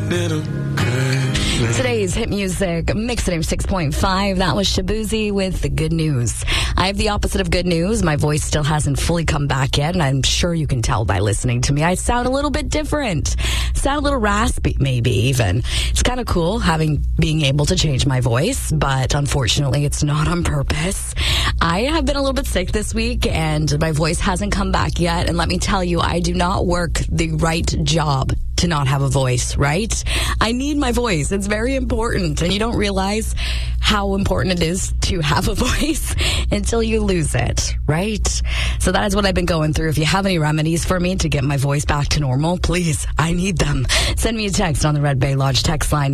little good. Today's hit music, Mix It 6.5. That was Shabuzi with the good news. I have the opposite of good news. My voice still hasn't fully come back yet, and I'm sure you can tell by listening to me. I sound a little bit different. Sound a little raspy, maybe even. It's kind of cool being able to change my voice, but unfortunately, it's not on purpose. I have been a little bit sick this week, and my voice hasn't come back yet. And let me tell you, I do not work the right job to not have a voice, right? I need my voice. It's very important. And you don't realize how important it is to have a voice until you lose it, right? So that is what I've been going through. If you have any remedies for me to get my voice back to normal, please, I need them. Send me a text on the Red Bay Lodge text line,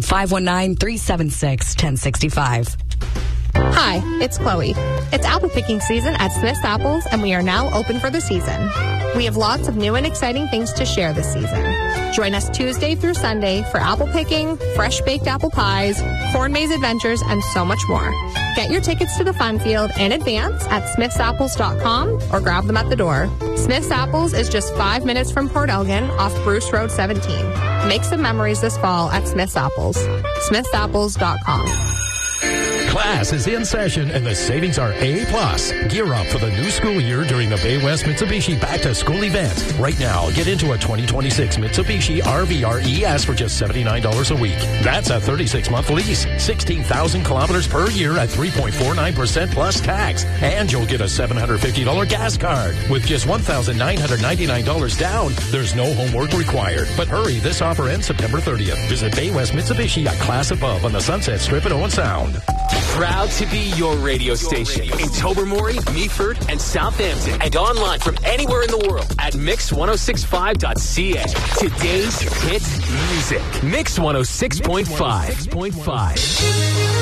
519-376-1065. Hi, it's Chloe. It's apple picking season at Smith's Apples, and we are now open for the season. We have lots of new and exciting things to share this season. Join us Tuesday through Sunday for apple picking, fresh baked apple pies, corn maze adventures, and so much more. Get your tickets to the fun field in advance at smithsapples.com or grab them at the door. Smith's Apples is just 5 minutes from Port Elgin off Bruce Road 17. Make some memories this fall at Smith's Apples. smithsapples.com. Class is in session and the savings are A+. Gear up for the new school year during the Bay West Mitsubishi Back to School event. Right now, get into a 2026 Mitsubishi RVR ES for just $79 a week. That's a 36-month lease, 16,000 kilometers per year at 3.49% plus tax. And you'll get a $750 gas card. With just $1,999 down, there's no homework required. But hurry, this offer ends September 30th. Visit Bay West Mitsubishi, a class above on the Sunset Strip at Owen Sound. Proud to be your radio station in Tobermory, Meaford, and Southampton, and online from anywhere in the world at mix1065.ca. Today's hit music, Mix 106.5.